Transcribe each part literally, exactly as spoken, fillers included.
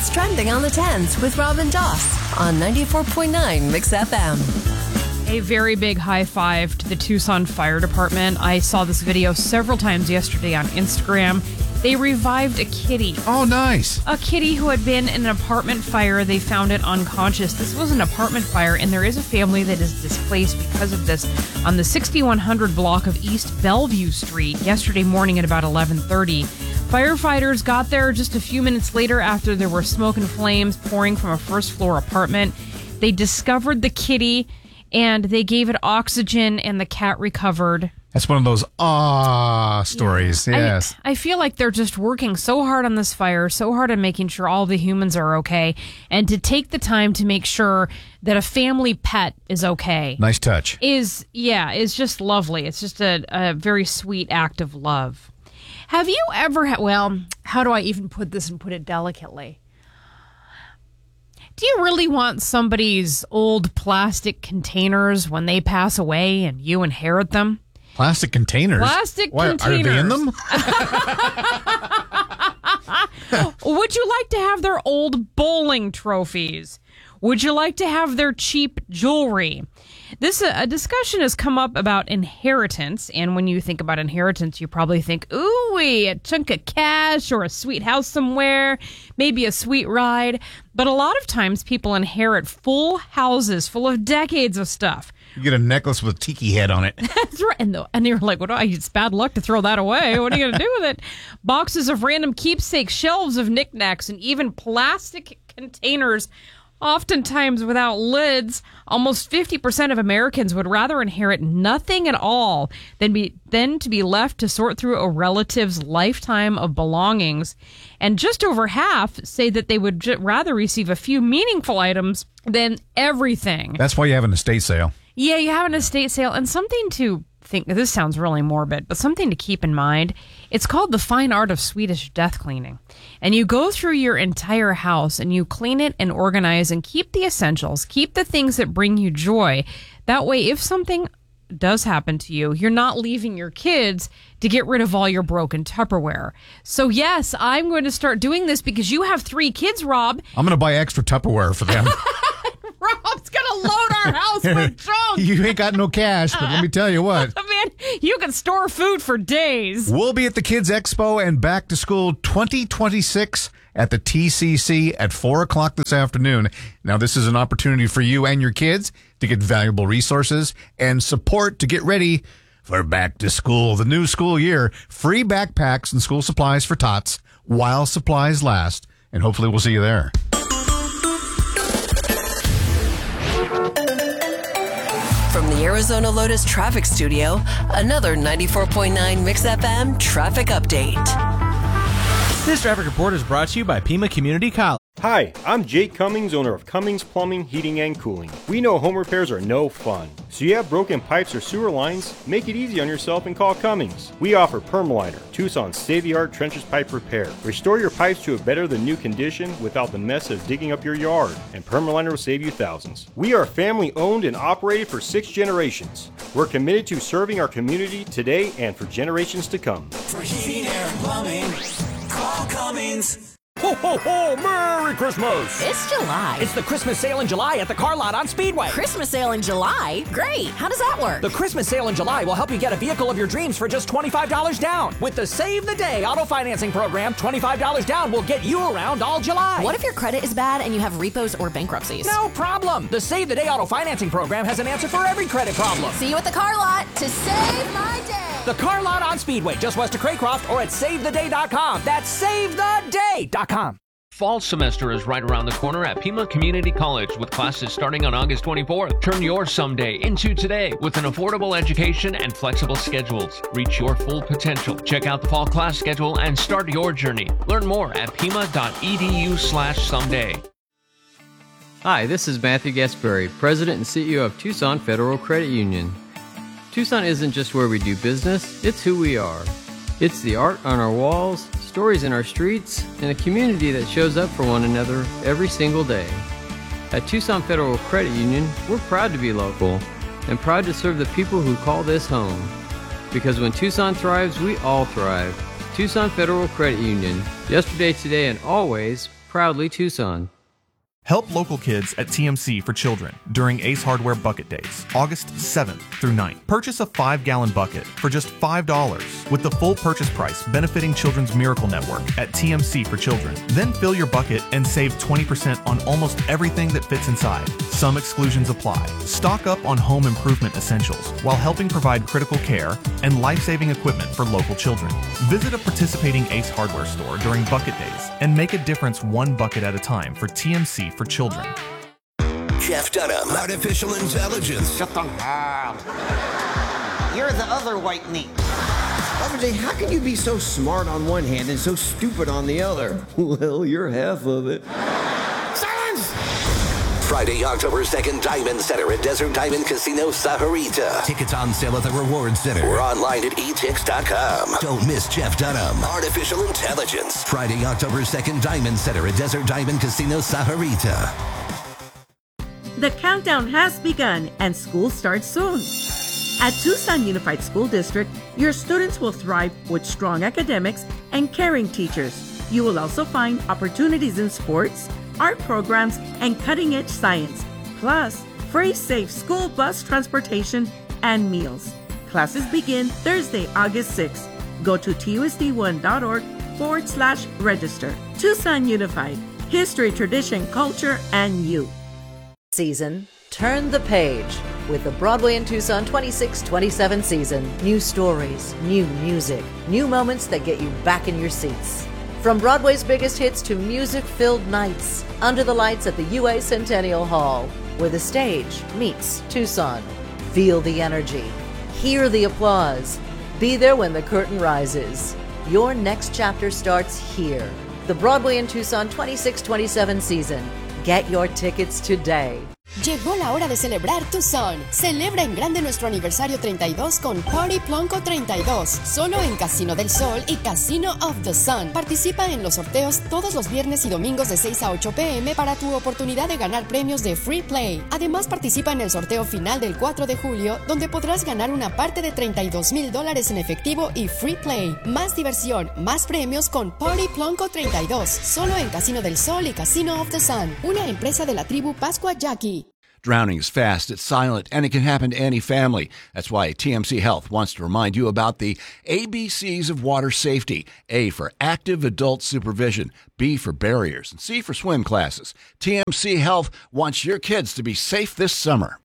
What's trending on the tens with Robin Doss on ninety-four point nine Mix F M. A very big high five to the Tucson Fire Department. I saw this video several times yesterday on Instagram. They revived a kitty. Oh, nice. A kitty who had been in an apartment fire. They found it unconscious. This was an apartment fire, and there is a family that is displaced because of this on the sixty-one hundred block of East Bellevue Street yesterday morning at about eleven thirty. Firefighters got there just a few minutes later after there were smoke and flames pouring from a first-floor apartment. They discovered the kitty, and they gave it oxygen, and the cat recovered. That's one of those ah stories, Yeah. yes. I, I feel like they're just working so hard on this fire, so hard on making sure all the humans are okay, and to take the time to make sure that a family pet is okay. Nice touch. Is, yeah, is just lovely. It's just a, a very sweet act of love. Have you ever had, well, how do I even put this and put it delicately? Do you really want somebody's old plastic containers when they pass away and you inherit them? Plastic containers? Plastic Why, containers. Are they in them? Would you like to have their old bowling trophies? Would you like to have their cheap jewelry? This uh, a discussion has come up about inheritance, and when you think about inheritance, you probably think, ooh, a chunk of cash or a sweet house somewhere, maybe a sweet ride. But a lot of times people inherit full houses full of decades of stuff. You get a necklace with a tiki head on it. That's right. And, the, and you're like, what? Do I, it's bad luck to throw that away. What are you going to do with it? Boxes of random keepsakes, shelves of knickknacks, and even plastic containers, oftentimes without lids. Almost fifty percent of Americans would rather inherit nothing at all than be than to be left to sort through a relative's lifetime of belongings. And just over half say that they would j- rather receive a few meaningful items than everything. That's why you have an estate sale. Yeah, you have an estate sale. And something to think, this sounds really morbid, but something to keep in mind. It's called the fine art of Swedish death cleaning. And you go through your entire house and you clean it and organize and keep the essentials, keep the things that bring you joy. That way, if something does happen to you, you're not leaving your kids to get rid of all your broken Tupperware. So yes, I'm going to start doing this because you have three kids, Rob. I'm going to buy extra Tupperware for them. Rob's going to load our house with junk. You ain't got no cash, but let me tell you what. Man, you can store food for days. We'll be at the Kids Expo and Back to School twenty twenty-six at the T C C at four o'clock this afternoon. Now, this is an opportunity for you and your kids to get valuable resources and support to get ready for Back to School, the new school year. Free backpacks and school supplies for tots while supplies last. And hopefully we'll see you there. From the Arizona Lotus Traffic Studio, another ninety-four point nine Mix F M traffic update. This traffic report is brought to you by Pima Community College. Hi, I'm Jake Cummings, owner of Cummings Plumbing, Heating, and Cooling. We know home repairs are no fun. So you have broken pipes or sewer lines? Make it easy on yourself and call Cummings. We offer Permaliner, Tucson's state-of-the-art trenches pipe repair. Restore your pipes to a better than new condition without the mess of digging up your yard, and Permaliner will save you thousands. We are family owned and operated for six generations. We're committed to serving our community today and for generations to come. For heating, air, and plumbing, call Cummings. Ho, ho, ho! Merry Christmas! It's July. It's the Christmas sale in July at the car lot on Speedway. Christmas sale in July? Great. How does that work? The Christmas sale in July will help you get a vehicle of your dreams for just twenty-five dollars down. With the Save the Day auto financing program, twenty-five dollars down will get you around all July. What if your credit is bad and you have repos or bankruptcies? No problem. The Save the Day auto financing program has an answer for every credit problem. See you at the car lot to save my day. The car lot on Speedway, just west of Craycroft, or at save the day dot com. That's save the day dot com. Fall semester is right around the corner at Pima Community College with classes starting on August twenty-fourth. Turn your someday into today with an affordable education and flexible schedules. Reach your full potential. Check out the fall class schedule and start your journey. Learn more at pima dot e d u slash someday. Hi, this is Matthew Gasperry, President and C E O of Tucson Federal Credit Union. Tucson isn't just where we do business, it's who we are. It's the art on our walls, stories in our streets, and a community that shows up for one another every single day. At Tucson Federal Credit Union, we're proud to be local and proud to serve the people who call this home. Because when Tucson thrives, we all thrive. Tucson Federal Credit Union, yesterday, today, and always Proudly Tucson. Help local kids at T M C for Children during Ace Hardware Bucket Days, August seventh through ninth. Purchase a five gallon bucket for just five dollars with the full purchase price benefiting Children's Miracle Network at T M C for Children. Then fill your bucket and save twenty percent on almost everything that fits inside. Some exclusions apply. Stock up on home improvement essentials while helping provide critical care and life-saving equipment for local children. Visit a participating Ace Hardware store during Bucket Days and make a difference one bucket at a time for T M C for Children. Jeff Dunham, Artificial Intelligence. Shut the hell. You're the other white meat. R J, how can you be so smart on one hand and so stupid on the other? Well, you're half of it. Silence! Friday, October second, Diamond Center at Desert Diamond Casino Sahuarita. Tickets on sale at the Reward Center or online at e tix dot com. Don't miss Jeff Dunham, Artificial Intelligence. Friday, October second, Diamond Center at Desert Diamond Casino Sahuarita. The countdown has begun and school starts soon. At Tucson Unified School District, your students will thrive with strong academics and caring teachers. You will also find opportunities in sports, art programs, and cutting-edge science, plus free safe school bus transportation and meals. Classes begin Thursday, August sixth. Go to T U S D one dot org forward slash register. Tucson Unified, history, tradition, culture, and you. Season, turn the page with the Broadway in Tucson twenty-six twenty-seven season. New stories, new music, new moments that get you back in your seats. From Broadway's biggest hits to music-filled nights under the lights at the U A Centennial Hall, where the stage meets Tucson. Feel the energy, hear the applause, be there when the curtain rises. Your next chapter starts here. The Broadway in Tucson twenty-six twenty-seven season. Get your tickets today. Llegó la hora de celebrar Tucson. Celebra en grande nuestro aniversario treinta y dos con Party Plonco treinta y dos, solo en Casino del Sol y Casino of the Sun. Participa en los sorteos todos los viernes y domingos de seis a ocho p m para tu oportunidad de ganar premios de Free Play. Además, participa en el sorteo final del cuatro de julio, donde podrás ganar una parte de treinta y dos mil dólares en efectivo y Free Play. Más diversión, más premios con Party Plonco treinta y dos, solo en Casino del Sol y Casino of the Sun, una empresa de la tribu Pascua Yaqui. Drowning is fast, it's silent, and it can happen to any family. That's why T M C Health wants to remind you about the A B Cs of water safety. A for active adult supervision, B for barriers, and C for swim classes. T M C Health wants your kids to be safe this summer.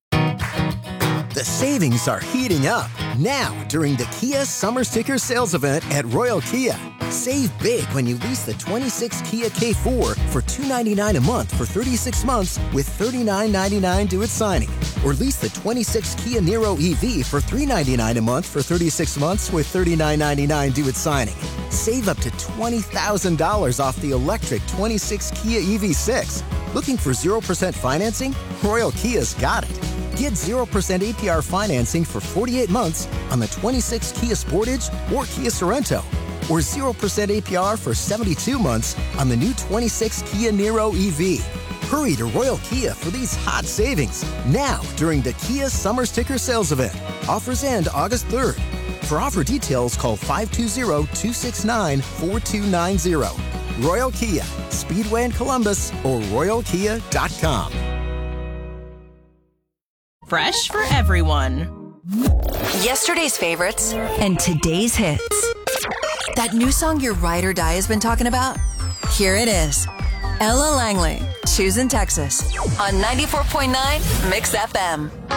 The savings are heating up now during the Kia Summer Sticker Sales Event at Royal Kia. Save big when you lease the twenty-six Kia K four for two hundred ninety-nine dollars a month for thirty-six months with thirty-nine ninety-nine due at signing. Or lease the twenty-six Kia Niro E V for three hundred ninety-nine dollars a month for thirty-six months with thirty-nine ninety-nine due at signing. Save up to twenty thousand dollars off the electric twenty-six Kia E V six. Looking for zero percent financing? Royal Kia's got it. Get zero percent A P R financing for forty-eight months on the twenty-six Kia Sportage or Kia Sorento, or zero percent A P R for seventy-two months on the new twenty-six Kia Niro E V. Hurry to Royal Kia for these hot savings now during the Kia Summer Sticker Sales Event. Offers end August third. For offer details, call five two zero, two six nine, four two nine zero. Royal Kia, Speedway in Columbus, or royal kia dot com. Fresh for everyone. Yesterday's favorites and today's hits. That new song your ride or die has been talking about? Here it is. Ella Langley, Choosing Texas on ninety-four point nine Mix F M.